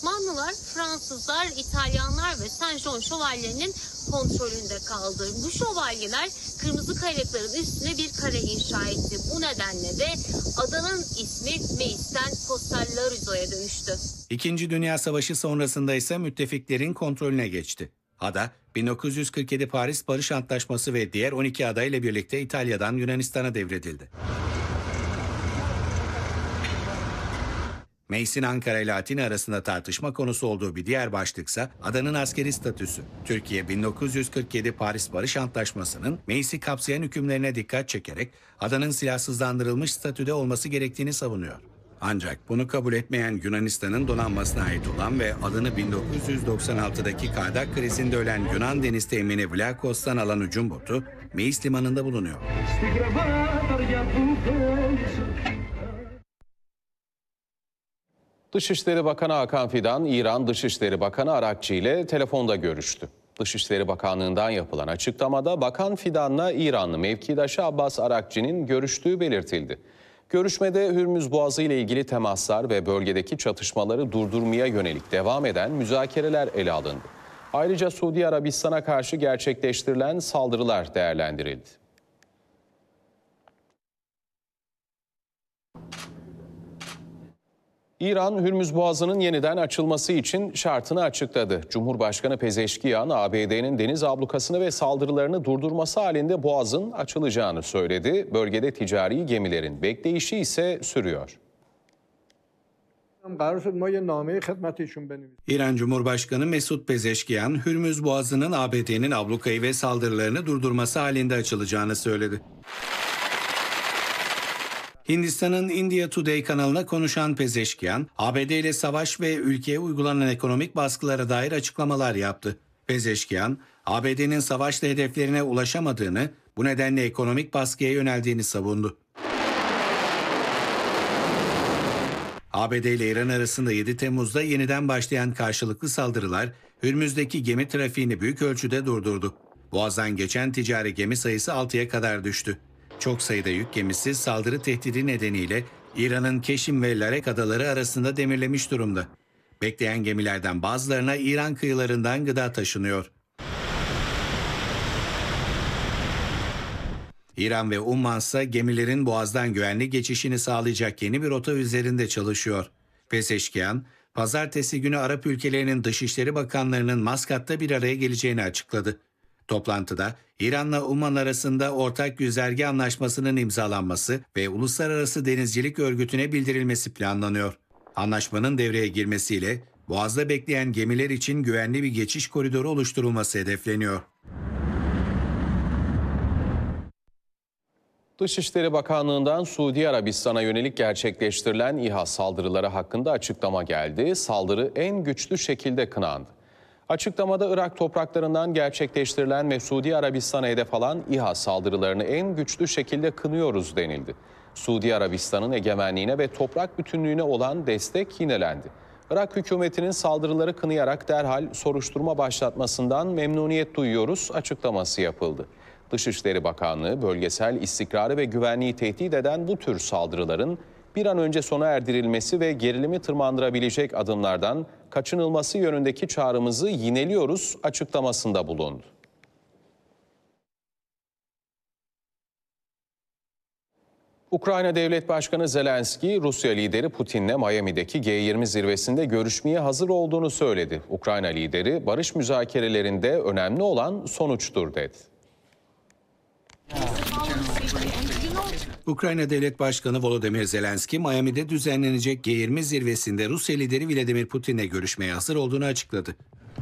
Osmanlılar, Fransızlar, İtalyanlar ve Saint-Jean şövalyelerinin kontrolünde kaldı. Bu şövalyeler kırmızı kayalıkların üstüne bir kare inşa etti. Bu nedenle de adanın ismi Meis'ten Costa Larizzo'ya dönüştü. İkinci Dünya Savaşı sonrasında ise müttefiklerin kontrolüne geçti. Ada, 1947 Paris Barış Antlaşması ve diğer 12 ada ile birlikte İtalya'dan Yunanistan'a devredildi. Meis'in Ankara ile Atina arasında tartışma konusu olduğu bir diğer başlıksa adanın askeri statüsü. Türkiye 1947 Paris Barış Antlaşması'nın Meis'i kapsayan hükümlerine dikkat çekerek adanın silahsızlandırılmış statüde olması gerektiğini savunuyor. Ancak bunu kabul etmeyen Yunanistan'ın donanmasına ait olan ve adını 1996'daki Kardak krizinde ölen Yunan deniz temini Vlakos'tan alan hücum botu Meis limanında bulunuyor. Dışişleri Bakanı Hakan Fidan, İran Dışişleri Bakanı Arakçı ile telefonda görüştü. Dışişleri Bakanlığı'ndan yapılan açıklamada Bakan Fidan'la İranlı mevkidaşı Abbas Arakçı'nın görüştüğü belirtildi. Görüşmede Hürmüz Boğazı ile ilgili temaslar ve bölgedeki çatışmaları durdurmaya yönelik devam eden müzakereler ele alındı. Ayrıca Suudi Arabistan'a karşı gerçekleştirilen saldırılar değerlendirildi. İran, Hürmüz Boğazı'nın yeniden açılması için şartını açıkladı. Cumhurbaşkanı Pezeşkiyan, ABD'nin deniz ablukasını ve saldırılarını durdurması halinde Boğaz'ın açılacağını söyledi. Bölgede ticari gemilerin bekleyişi ise sürüyor. İran Cumhurbaşkanı Mesut Pezeşkiyan, Hürmüz Boğazı'nın ABD'nin ablukayı ve saldırılarını durdurması halinde açılacağını söyledi. Hindistan'ın India Today kanalına konuşan Pezeşkiyan, ABD ile savaş ve ülkeye uygulanan ekonomik baskılara dair açıklamalar yaptı. Pezeşkiyan, ABD'nin savaşla hedeflerine ulaşamadığını, bu nedenle ekonomik baskıya yöneldiğini savundu. ABD ile İran arasında 7 Temmuz'da yeniden başlayan karşılıklı saldırılar, Hürmüz'deki gemi trafiğini büyük ölçüde durdurdu. Boğaz'dan geçen ticari gemi sayısı 6'ya kadar düştü. Çok sayıda yük gemisi saldırı tehdidi nedeniyle İran'ın Keşim ve Larek adaları arasında demirlemiş durumda. Bekleyen gemilerden bazılarına İran kıyılarından gıda taşınıyor. İran ve Umman ise gemilerin Boğaz'dan güvenli geçişini sağlayacak yeni bir rota üzerinde çalışıyor. Pezeşkiyan, pazartesi günü Arap ülkelerinin Dışişleri Bakanlarının Maskat'ta bir araya geleceğini açıkladı. Toplantıda İran'la Umman arasında ortak güzergah anlaşmasının imzalanması ve Uluslararası Denizcilik Örgütü'ne bildirilmesi planlanıyor. Anlaşmanın devreye girmesiyle Boğaz'da bekleyen gemiler için güvenli bir geçiş koridoru oluşturulması hedefleniyor. Dışişleri Bakanlığı'ndan Suudi Arabistan'a yönelik gerçekleştirilen İHA saldırıları hakkında açıklama geldi. Saldırı en güçlü şekilde kınandı. Açıklamada Irak topraklarından gerçekleştirilen ve Suudi Arabistan'a hedef alan İHA saldırılarını en güçlü şekilde kınıyoruz denildi. Suudi Arabistan'ın egemenliğine ve toprak bütünlüğüne olan destek yinelendi. Irak hükümetinin saldırıları kınayarak derhal soruşturma başlatmasından memnuniyet duyuyoruz açıklaması yapıldı. Dışişleri Bakanlığı bölgesel istikrarı ve güvenliği tehdit eden bu tür saldırıların bir an önce sona erdirilmesi ve gerilimi tırmandırabilecek adımlardan kaçınılması yönündeki çağrımızı yineliyoruz açıklamasında bulundu. Ukrayna Devlet Başkanı Zelenski, Rusya lideri Putin'le Miami'deki G20 zirvesinde görüşmeye hazır olduğunu söyledi. Ukrayna lideri, barış müzakerelerinde önemli olan sonuçtur dedi. Ukrayna Devlet Başkanı Volodymyr Zelenski, Miami'de düzenlenecek G20 zirvesinde Rusya lideri Vladimir Putin'le görüşmeye hazır olduğunu açıkladı.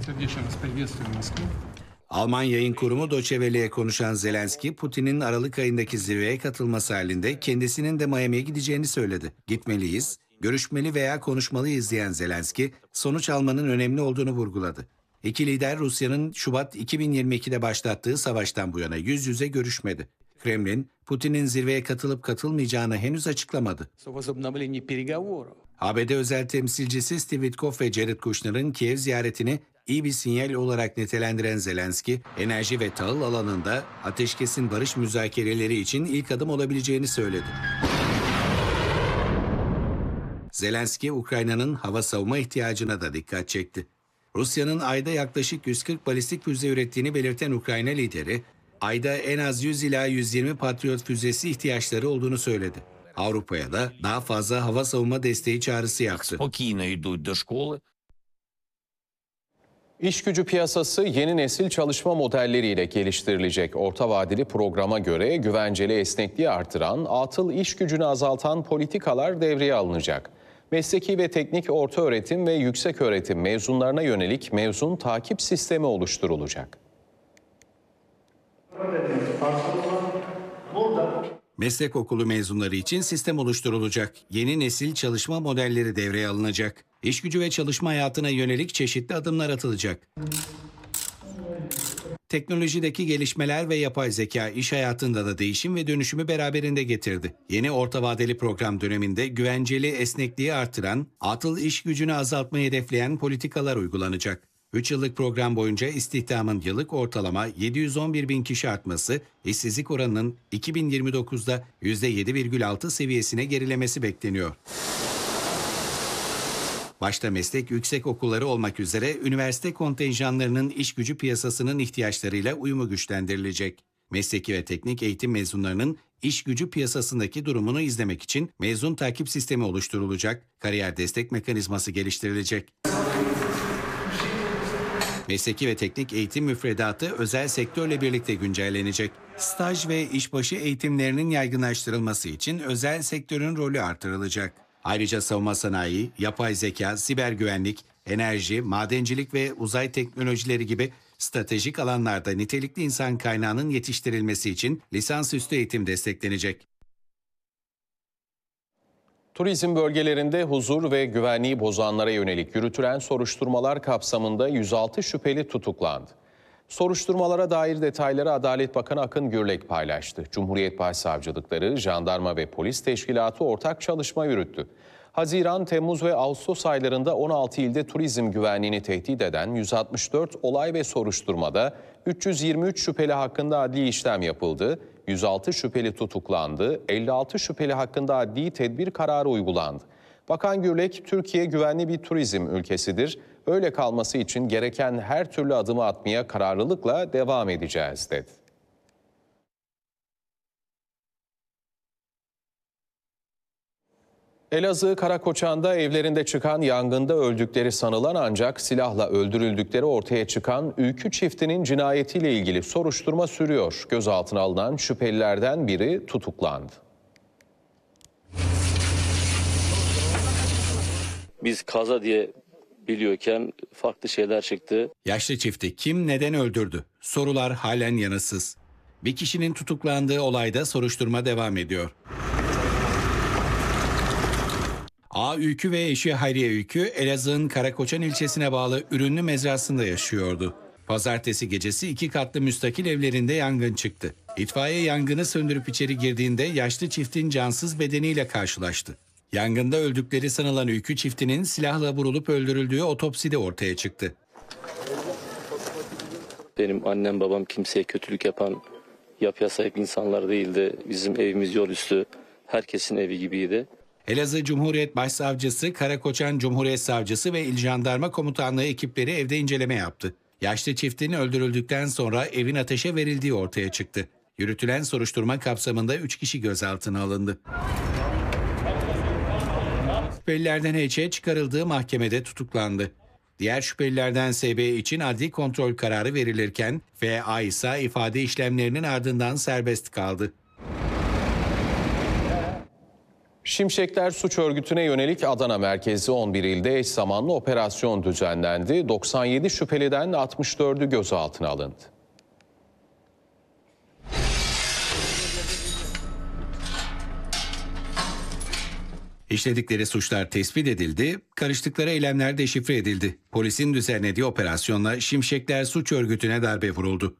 Alman yayın kurumu Deutsche Welle'ye konuşan Zelenski, Putin'in Aralık ayındaki zirveye katılması halinde kendisinin de Miami'ye gideceğini söyledi. Gitmeliyiz, görüşmeli veya konuşmalıyız diyen Zelenski, sonuç almanın önemli olduğunu vurguladı. İki lider Rusya'nın Şubat 2022'de başlattığı savaştan bu yana yüz yüze görüşmedi. Kremlin, Putin'in zirveye katılıp katılmayacağını henüz açıklamadı. ABD özel temsilcisi Steve Witkoff ve Jared Kushner'ın Kiev ziyaretini iyi bir sinyal olarak nitelendiren Zelenski, enerji ve tahıl alanında ateşkesin barış müzakereleri için ilk adım olabileceğini söyledi. Zelenski, Ukrayna'nın hava savunma ihtiyacına da dikkat çekti. Rusya'nın ayda yaklaşık 140 balistik füze ürettiğini belirten Ukrayna lideri, ayda en az 100 ila 120 Patriot füzesi ihtiyaçları olduğunu söyledi. Avrupa'ya da daha fazla hava savunma desteği çağrısı yaptı. Спокійно йдуть до школи. İş gücü piyasası yeni nesil çalışma modelleriyle geliştirilecek. Orta vadeli programa göre güvenceli esnekliği artıran, atıl iş gücünü azaltan politikalar devreye alınacak. Mesleki ve teknik orta öğretim ve yüksek öğretim mezunlarına yönelik mezun takip sistemi oluşturulacak. Meslek okulu mezunları için sistem oluşturulacak. Yeni nesil çalışma modelleri devreye alınacak. İş gücü ve çalışma hayatına yönelik çeşitli adımlar atılacak. Teknolojideki gelişmeler ve yapay zeka iş hayatında da değişim ve dönüşümü beraberinde getirdi. Yeni orta vadeli program döneminde güvenceli esnekliği artıran, atıl iş gücünü azaltmayı hedefleyen politikalar uygulanacak. 3 yıllık program boyunca istihdamın yıllık ortalama 711 bin kişi artması, işsizlik oranının 2029'da %7,6 seviyesine gerilemesi bekleniyor. Başta meslek yüksek okulları olmak üzere üniversite kontenjanlarının iş gücü piyasasının ihtiyaçlarıyla uyumu güçlendirilecek. Mesleki ve teknik eğitim mezunlarının iş gücü piyasasındaki durumunu izlemek için mezun takip sistemi oluşturulacak, kariyer destek mekanizması geliştirilecek. Mesleki ve teknik eğitim müfredatı özel sektörle birlikte güncellenecek. Staj ve işbaşı eğitimlerinin yaygınlaştırılması için özel sektörün rolü artırılacak. Ayrıca savunma sanayi, yapay zeka, siber güvenlik, enerji, madencilik ve uzay teknolojileri gibi stratejik alanlarda nitelikli insan kaynağının yetiştirilmesi için lisansüstü eğitim desteklenecek. Turizm bölgelerinde huzur ve güvenliği bozanlara yönelik yürütülen soruşturmalar kapsamında 106 şüpheli tutuklandı. Soruşturmalara dair detayları Adalet Bakanı Akın Gürlek paylaştı. Cumhuriyet Başsavcılıkları, jandarma ve polis teşkilatı ortak çalışma yürüttü. Haziran, Temmuz ve Ağustos aylarında 16 ilde turizm güvenliğini tehdit eden 164 olay ve soruşturmada 323 şüpheli hakkında adli işlem yapıldı. 106 şüpheli tutuklandı, 56 şüpheli hakkında adli tedbir kararı uygulandı. Bakan Gürlek, Türkiye güvenli bir turizm ülkesidir. Öyle kalması için gereken her türlü adımı atmaya kararlılıkla devam edeceğiz dedi. Elazığ Karakoçan'da evlerinde çıkan yangında öldükleri sanılan ancak silahla öldürüldükleri ortaya çıkan Ülkü çiftinin cinayetiyle ilgili soruşturma sürüyor. Gözaltına alınan şüphelilerden biri tutuklandı. Biz kaza diye biliyorken farklı şeyler çıktı. Yaşlı çifti kim neden öldürdü? Sorular halen yanıtsız. Bir kişinin tutuklandığı olayda soruşturma devam ediyor. A. Ülkü ve eşi Hayriye Ülkü, Elazığ'ın Karakoçan ilçesine bağlı Ürünlü mezrasında yaşıyordu. Pazartesi gecesi 2 katlı müstakil evlerinde yangın çıktı. İtfaiye yangını söndürüp içeri girdiğinde yaşlı çiftin cansız bedeniyle karşılaştı. Yangında öldükleri sanılan Ülkü çiftinin silahla vurulup öldürüldüğü otopside ortaya çıktı. Benim annem babam kimseye kötülük yapan, yapıya sahip insanlar değildi. Bizim evimiz yol üstü, herkesin evi gibiydi. Elazığ Cumhuriyet Başsavcısı, Karakoçan Cumhuriyet Savcısı ve İl Jandarma Komutanlığı ekipleri evde inceleme yaptı. Yaşlı çiftin öldürüldükten sonra evin ateşe verildiği ortaya çıktı. Yürütülen soruşturma kapsamında 3 kişi gözaltına alındı. Şüphelilerden H.Ç. çıkarıldığı mahkemede tutuklandı. Diğer şüphelilerden S.B. için adli kontrol kararı verilirken F.A. ise ifade işlemlerinin ardından serbest kaldı. Şimşekler suç örgütüne yönelik Adana merkezli 11 ilde eş zamanlı operasyon düzenlendi. 97 şüpheliden 64'ü gözaltına alındı. İşledikleri suçlar tespit edildi, karıştıkları eylemler deşifre edildi. Polisin düzenlediği operasyonla Şimşekler suç örgütüne darbe vuruldu.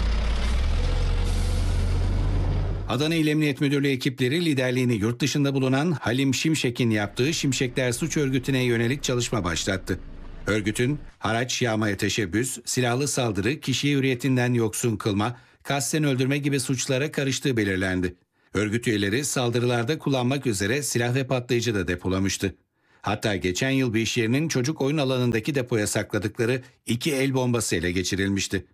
Adana İl Emniyet Müdürlüğü ekipleri liderliğini yurt dışında bulunan Halim Şimşek'in yaptığı Şimşekler suç örgütüne yönelik çalışma başlattı. Örgütün haraç yağmaya teşebbüs, silahlı saldırı, kişiyi hürriyetinden yoksun kılma, kasten öldürme gibi suçlara karıştığı belirlendi. Örgüt üyeleri saldırılarda kullanmak üzere silah ve patlayıcı da depolamıştı. Hatta geçen yıl bir iş yerinin çocuk oyun alanındaki depoya sakladıkları 2 el bombası ele geçirilmişti.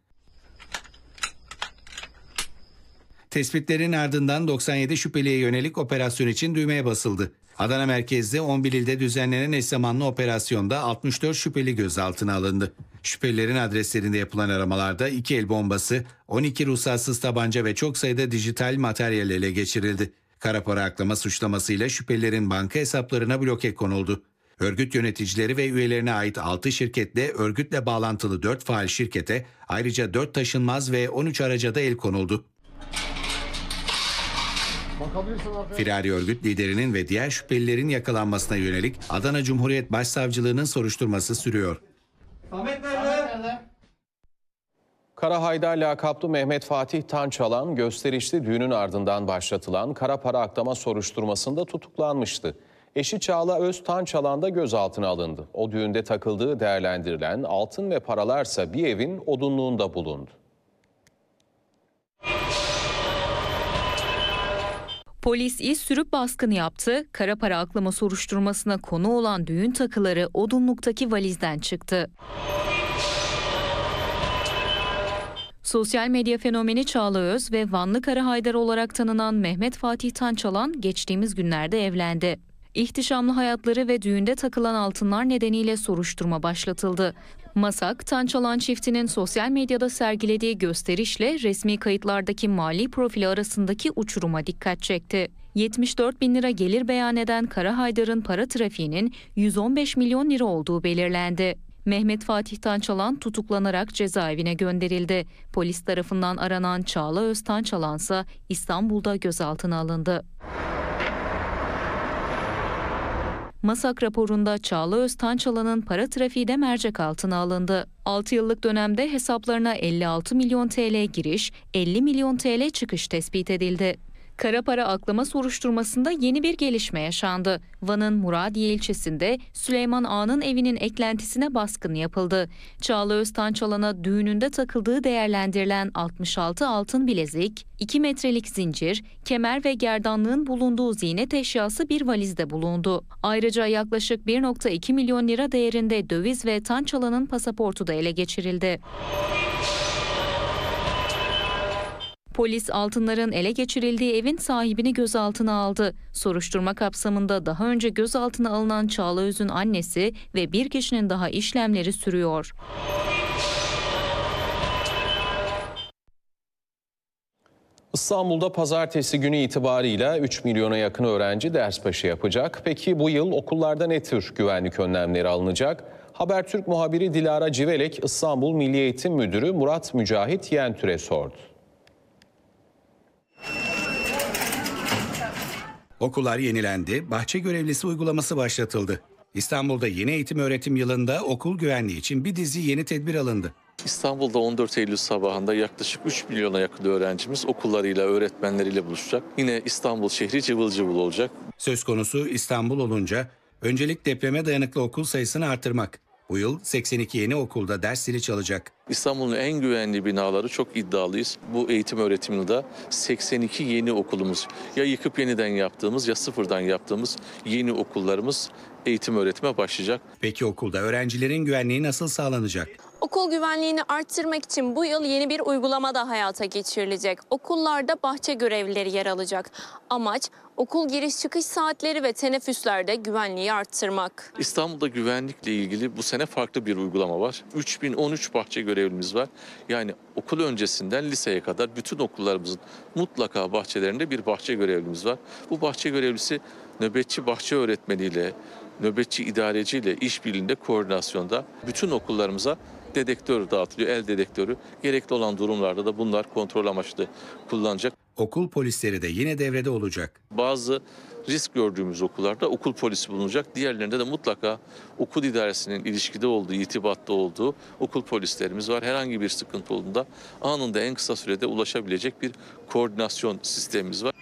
Tespitlerin ardından 97 şüpheliye yönelik operasyon için düğmeye basıldı. Adana merkezli 11 ilde düzenlenen eş zamanlı operasyonda 64 şüpheli gözaltına alındı. Şüphelilerin adreslerinde yapılan aramalarda 2 el bombası, 12 ruhsatsız tabanca ve çok sayıda dijital materyal ele geçirildi. Kara para aklama suçlamasıyla şüphelilerin banka hesaplarına bloke konuldu. Örgüt yöneticileri ve üyelerine ait 6 şirketle örgütle bağlantılı 4 faal şirkete ayrıca 4 taşınmaz ve 13 araca da el konuldu. Firari örgüt liderinin ve diğer şüphelilerin yakalanmasına yönelik Adana Cumhuriyet Başsavcılığı'nın soruşturması sürüyor. Kara lakaplı Mehmet Fatih Tançalan gösterişli düğünün ardından başlatılan kara para aklama soruşturmasında tutuklanmıştı. Eşi Çağla Öz Tançalan da gözaltına alındı. O düğünde takıldığı değerlendirilen altın ve paralarsa bir evin odunluğunda bulundu. Polis iz sürüp baskın yaptı. Kara para aklama soruşturmasına konu olan düğün takıları odunluktaki valizden çıktı. Sosyal medya fenomeni Çağla Öz ve Vanlı Kara Haydar olarak tanınan Mehmet Fatih Tançalan geçtiğimiz günlerde evlendi. İhtişamlı hayatları ve düğünde takılan altınlar nedeniyle soruşturma başlatıldı. MASAK, Tançalan çiftinin sosyal medyada sergilediği gösterişle resmi kayıtlardaki mali profili arasındaki uçuruma dikkat çekti. 74 bin lira gelir beyan eden Kara Haydar'ın para trafiğinin 115 milyon lira olduğu belirlendi. Mehmet Fatih Tançalan tutuklanarak cezaevine gönderildi. Polis tarafından aranan Çağla Öz Tançalan ise İstanbul'da gözaltına alındı. MASAK raporunda Çağla Öz Tançalan'ın para trafiği de mercek altına alındı. 6 yıllık dönemde hesaplarına 56 milyon TL giriş, 50 milyon TL çıkış tespit edildi. Kara para aklama soruşturmasında yeni bir gelişme yaşandı. Van'ın Muradiye ilçesinde Süleyman Ağa'nın evinin eklentisine baskın yapıldı. Çağla Öz Tançalan'a düğününde takıldığı değerlendirilen 66 altın bilezik, 2 metrelik zincir, kemer ve gerdanlığın bulunduğu ziynet eşyası bir valizde bulundu. Ayrıca yaklaşık 1,2 milyon lira değerinde döviz ve Tançalan'ın pasaportu da ele geçirildi. Polis altınların ele geçirildiği evin sahibini gözaltına aldı. Soruşturma kapsamında daha önce gözaltına alınan Çağla Öz'ün annesi ve bir kişinin daha işlemleri sürüyor. İstanbul'da pazartesi günü itibarıyla 3 milyona yakın öğrenci ders başı yapacak. Peki bu yıl okullarda ne tür güvenlik önlemleri alınacak? Habertürk muhabiri Dilara Civelek, İstanbul Milli Eğitim Müdürü Murat Mücahit Yentür'e sordu. Okullar yenilendi, bahçe görevlisi uygulaması başlatıldı. İstanbul'da yeni eğitim öğretim yılında okul güvenliği için bir dizi yeni tedbir alındı. İstanbul'da 14 Eylül sabahında yaklaşık 3 milyona yakın öğrencimiz okullarıyla, öğretmenleriyle buluşacak. Yine İstanbul şehri cıvıl cıvıl olacak. Söz konusu İstanbul olunca öncelik depreme dayanıklı okul sayısını artırmak. Bu yıl 82 yeni okulda ders zili çalacak. İstanbul'un en güvenli binaları çok iddialıyız. Bu eğitim öğretim yılında 82 yeni okulumuz, ya yıkıp yeniden yaptığımız ya sıfırdan yaptığımız yeni okullarımız eğitim öğretime başlayacak. Peki okulda öğrencilerin güvenliği nasıl sağlanacak? Okul güvenliğini arttırmak için bu yıl yeni bir uygulama da hayata geçirilecek. Okullarda bahçe görevlileri yer alacak. Amaç okul giriş çıkış saatleri ve teneffüslerde güvenliği arttırmak. İstanbul'da güvenlikle ilgili bu sene farklı bir uygulama var. 3013 bahçe görevlimiz var. Yani okul öncesinden liseye kadar bütün okullarımızın mutlaka bahçelerinde bir bahçe görevlimiz var. Bu bahçe görevlisi nöbetçi bahçe öğretmeniyle, nöbetçi idareciyle işbirliğinde, koordinasyonda bütün okullarımıza dedektör dağıtılıyor, el dedektörü. Gerekli olan durumlarda da bunlar kontrol amaçlı kullanacak. Okul polisleri de yine devrede olacak. Bazı risk gördüğümüz okullarda okul polisi bulunacak. Diğerlerinde de mutlaka okul idaresinin ilişkide olduğu, irtibatta olduğu okul polislerimiz var. Herhangi bir sıkıntı olduğunda anında en kısa sürede ulaşabilecek bir koordinasyon sistemimiz var.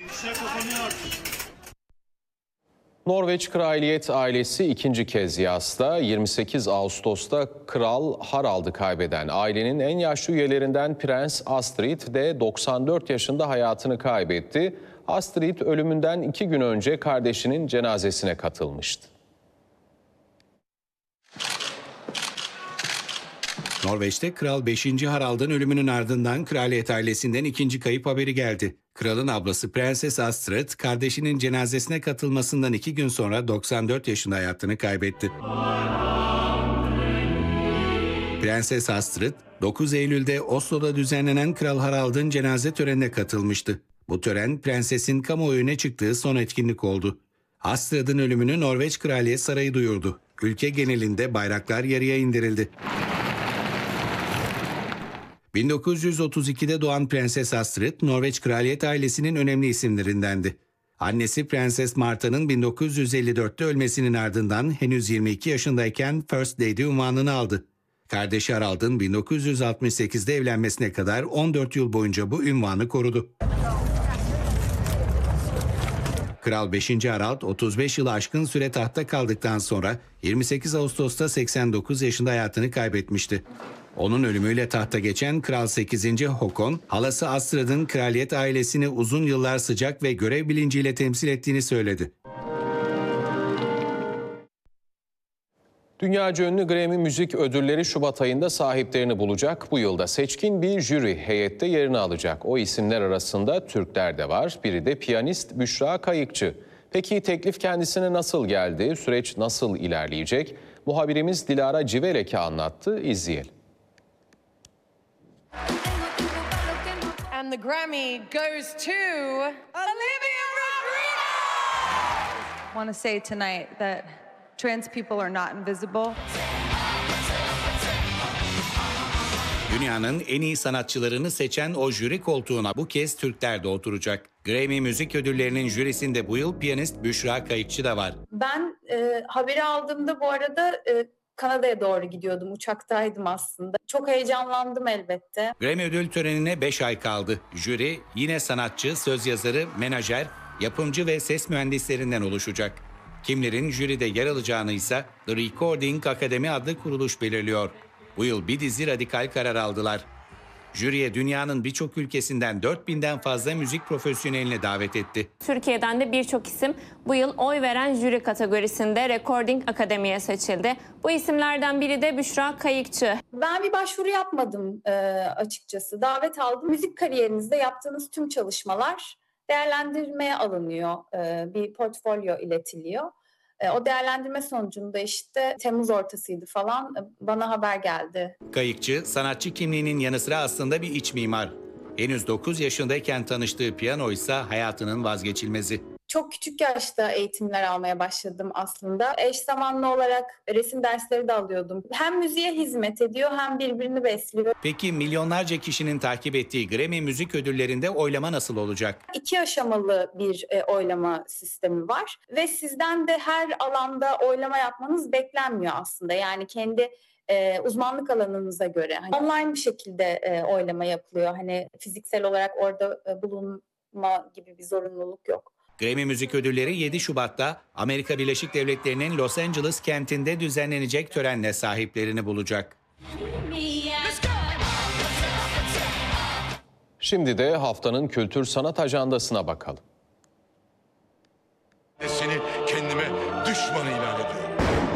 Norveç Kraliyet ailesi ikinci kez yasta 28 Ağustos'ta Kral Harald'ı kaybeden ailenin en yaşlı üyelerinden Prens Astrid de 94 yaşında hayatını kaybetti. Astrid ölümünden 2 gün önce kardeşinin cenazesine katılmıştı. Norveç'te Kral 5. Harald'ın ölümünün ardından kraliyet ailesinden ikinci kayıp haberi geldi. Kralın ablası Prenses Astrid, kardeşinin cenazesine katılmasından 2 gün sonra 94 yaşında hayatını kaybetti. Prenses Astrid, 9 Eylül'de Oslo'da düzenlenen Kral Harald'ın cenaze törenine katılmıştı. Bu tören prensesin kamuoyuna çıktığı son etkinlik oldu. Astrid'in ölümünü Norveç Kraliyet Sarayı duyurdu. Ülke genelinde bayraklar yarıya indirildi. 1932'de doğan Prenses Astrid, Norveç kraliyet ailesinin önemli isimlerindendi. Annesi Prenses Marta'nın 1954'te ölmesinin ardından henüz 22 yaşındayken First Lady unvanını aldı. Kardeşi Harald'ın 1968'de evlenmesine kadar 14 yıl boyunca bu unvanı korudu. Kral 5. Harald 35 yılı aşkın süre tahtta kaldıktan sonra 28 Ağustos'ta 89 yaşında hayatını kaybetmişti. Onun ölümüyle tahta geçen Kral 8. Håkon, halası Astrid'in kraliyet ailesini uzun yıllar sıcak ve görev bilinciyle temsil ettiğini söyledi. Dünyaca ünlü Grammy Müzik Ödülleri Şubat ayında sahiplerini bulacak. Bu yılda seçkin bir jüri heyette yerini alacak. O isimler arasında Türkler de var. Biri de piyanist Büşra Kayıkçı. Peki teklif kendisine nasıl geldi? Süreç nasıl ilerleyecek? Muhabirimiz Dilara Civelek'e anlattı. İzleyelim. And the Grammy goes to Olivia Rodrigo. I want to say tonight that trans people are not invisible. Dünyanın en iyi sanatçılarını seçen o jüri koltuğuna bu kez Türkler de oturacak. Grammy Müzik Ödülleri'nin jürisinde bu yıl piyanist Büşra Kayıkçı da var. Ben haberi aldığımda bu arada Kanada'ya doğru gidiyordum. Uçaktaydım aslında. Çok heyecanlandım elbette. Grammy ödül törenine 5 ay kaldı. Jüri yine sanatçı, söz yazarı, menajer, yapımcı ve ses mühendislerinden oluşacak. Kimlerin jüride yer alacağını ise The Recording Academy adlı kuruluş belirliyor. Bu yıl bir dizi radikal karar aldılar. Jüriye dünyanın birçok ülkesinden 4000'den fazla müzik profesyonelini davet etti. Türkiye'den de birçok isim bu yıl oy veren jüri kategorisinde Recording Akademi'ye seçildi. Bu isimlerden biri de Büşra Kayıkçı. Ben bir başvuru yapmadım açıkçası. Davet aldım. Müzik kariyerinizde yaptığınız tüm çalışmalar değerlendirmeye alınıyor. Bir portfolyo iletiliyor. O değerlendirme sonucunda işte Temmuz ortasıydı falan bana haber geldi. Kayıkçı, sanatçı kimliğinin yanı sıra aslında bir iç mimar. Henüz 9 yaşındayken tanıştığı piyano ise hayatının vazgeçilmezi. Çok küçük yaşta eğitimler almaya başladım aslında. Eş zamanlı olarak resim dersleri de alıyordum. Hem müziğe hizmet ediyor hem birbirini besliyor. Peki milyonlarca kişinin takip ettiği Grammy Müzik Ödülleri'nde oylama nasıl olacak? 2 aşamalı bir oylama sistemi var. Ve sizden de her alanda oylama yapmanız beklenmiyor aslında. Yani kendi uzmanlık alanınıza göre. Online bir şekilde oylama yapılıyor. Hani fiziksel olarak orada bulunma gibi bir zorunluluk yok. Grammy Müzik Ödülleri 7 Şubat'ta Amerika Birleşik Devletleri'nin Los Angeles kentinde düzenlenecek törenle sahiplerini bulacak. Şimdi de haftanın kültür sanat ajandasına bakalım. Seni kendime düşman ilan ediyorum.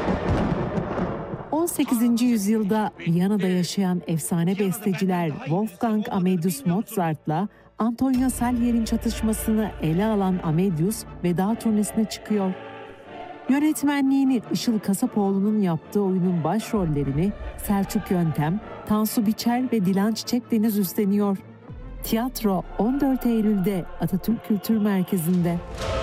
18. yüzyılda Viyana'da yaşayan efsane besteciler Wolfgang Amadeus Mozart'la Antonio Salieri'nin çatışmasını ele alan Amadeus veda turnesine çıkıyor. Yönetmenliğini Işıl Kasapoğlu'nun yaptığı oyunun başrollerini Selçuk Yöntem, Tansu Biçer ve Dilan Çiçekdeniz üstleniyor. Tiyatro 14 Eylül'de Atatürk Kültür Merkezi'nde.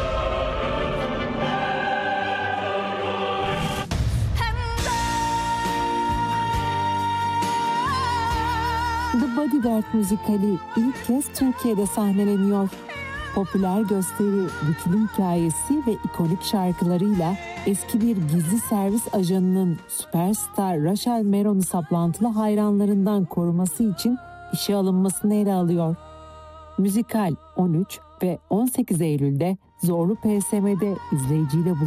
The Bodyguard müzikali ilk kez Türkiye'de sahneleniyor. Popüler gösteri, güçlü hikayesi ve ikonik şarkılarıyla eski bir gizli servis ajanının süperstar Rachel Meron'u saplantılı hayranlarından koruması için işe alınmasını ele alıyor. Müzikal 13 ve 18 Eylül'de Zorlu PSM'de izleyiciyle buluşacak.